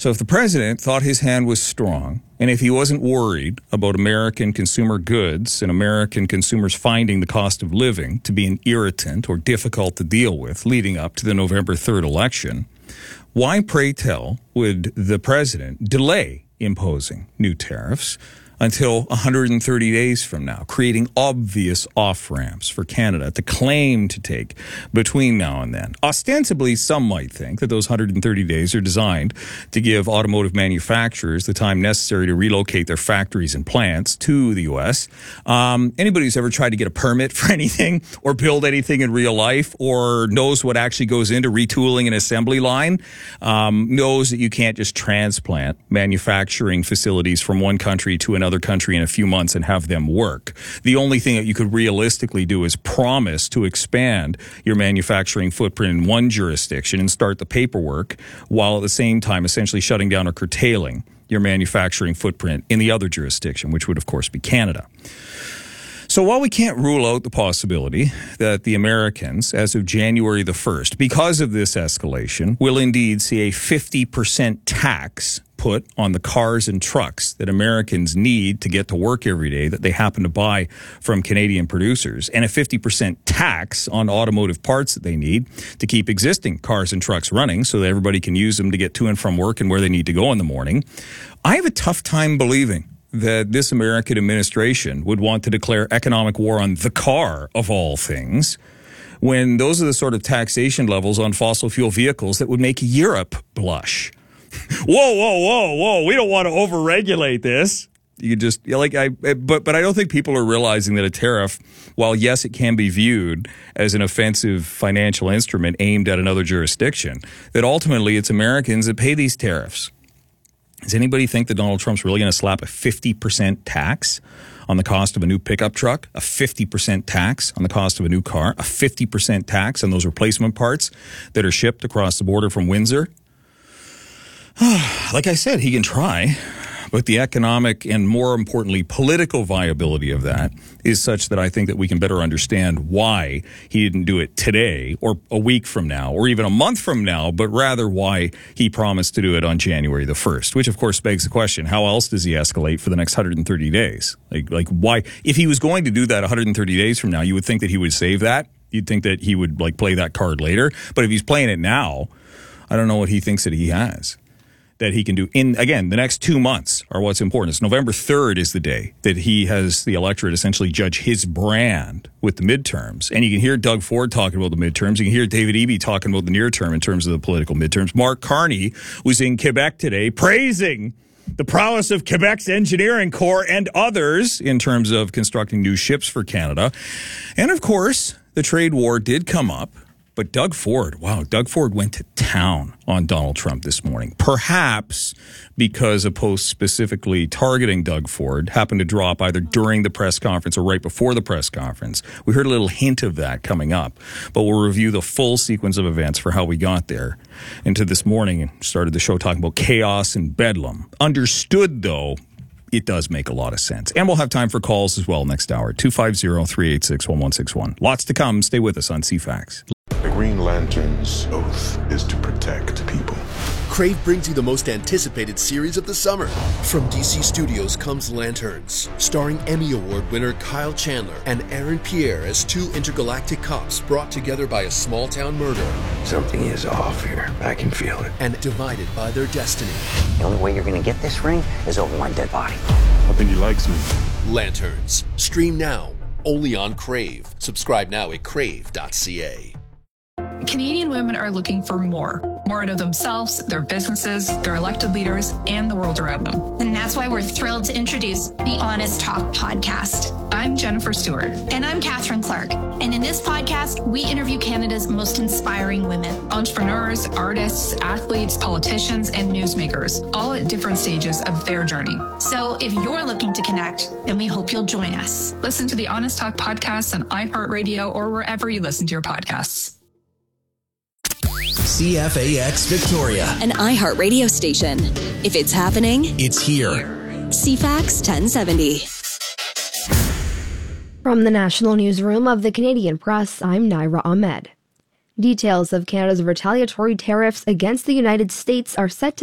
So if the president thought his hand was strong, and if he wasn't worried about American consumer goods and American consumers finding the cost of living to be an irritant or difficult to deal with leading up to the November 3rd election, why, pray tell, would the president delay imposing new tariffs until 130 days from now, creating obvious off-ramps for Canada to claim to take between now and then? Ostensibly, some might think that those 130 days are designed to give automotive manufacturers the time necessary to relocate their factories and plants to the U.S. Anybody who's ever tried to get a permit for anything or build anything in real life or knows what actually goes into retooling an assembly line knows that you can't just transplant manufacturing facilities from one country to another country in a few months and have them work. The only thing that you could realistically do is promise to expand your manufacturing footprint in one jurisdiction and start the paperwork while at the same time essentially shutting down or curtailing your manufacturing footprint in the other jurisdiction, which would of course be Canada. So while we can't rule out the possibility that the Americans, as of January the 1st, because of this escalation, will indeed see a 50% tax put on the cars and trucks that Americans need to get to work every day that they happen to buy from Canadian producers, and a 50% tax on automotive parts that they need to keep existing cars and trucks running so that everybody can use them to get to and from work and where they need to go in the morning, I have a tough time believing that this American administration would want to declare economic war on the car, of all things, when those are the sort of taxation levels on fossil fuel vehicles that would make Europe blush. Whoa, we don't want to overregulate this. You could just, but I don't think people are realizing that a tariff, while yes, it can be viewed as an offensive financial instrument aimed at another jurisdiction, that ultimately it's Americans that pay these tariffs. Does anybody think that Donald Trump's really going to slap a 50% tax on the cost of a new pickup truck, a 50% tax on the cost of a new car, a 50% tax on those replacement parts that are shipped across the border from Windsor? Like I said, he can try, but the economic and, more importantly, political viability of that is such that I think that we can better understand why he didn't do it today or a week from now or even a month from now, but rather why he promised to do it on January the 1st, which of course begs the question, how else does he escalate for the next 130 days? Like why? If he was going to do that 130 days from now, you would think that he would save that. You'd think that he would play that card later. But if he's playing it now, I don't know what he thinks that he has. That he can do in, again, the next 2 months are what's important. It's November 3rd is the day that he has the electorate essentially judge his brand with the midterms. And you can hear Doug Ford talking about the midterms. You can hear David Eby talking about the near term in terms of the political midterms. Mark Carney was in Quebec today praising the prowess of Quebec's engineering corps and others in terms of constructing new ships for Canada. And of course, the trade war did come up. But Doug Ford went to town on Donald Trump this morning, perhaps because a post specifically targeting Doug Ford happened to drop either during the press conference or right before the press conference. We heard a little hint of that coming up, but we'll review the full sequence of events for how we got there. Into this morning and started the show talking about chaos and bedlam. Understood, though, it does make a lot of sense. And we'll have time for calls as well next hour, 250-386-1161. Lots to come. Stay with us on CFAX. The Green Lantern's oath is to protect people. Crave brings you the most anticipated series of the summer. From DC Studios comes Lanterns, starring Emmy Award winner Kyle Chandler and Aaron Pierre as two intergalactic cops brought together by a small-town murder. Something is off here. I can feel it. And divided by their destiny. The only way you're going to get this ring is over my dead body. I think he likes me. Lanterns. Stream now, only on Crave. Subscribe now at crave.ca. Canadian women are looking for more out of themselves, their businesses, their elected leaders, and the world around them. And that's why we're thrilled to introduce the Honest Talk podcast. I'm Jennifer Stewart. And I'm Catherine Clark. And in this podcast, we interview Canada's most inspiring women. Entrepreneurs, artists, athletes, politicians, and newsmakers, all at different stages of their journey. So if you're looking to connect, then we hope you'll join us. Listen to the Honest Talk podcast on iHeartRadio or wherever you listen to your podcasts. CFAX Victoria, an iHeartRadio station. If it's happening, it's here. CFAX 1070. From the National Newsroom of the Canadian Press, I'm Naira Ahmed. Details of Canada's retaliatory tariffs against the United States are set to